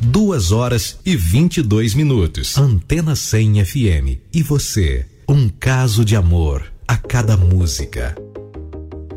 2h22. Antena 100 FM. E você? Um caso de amor a cada música.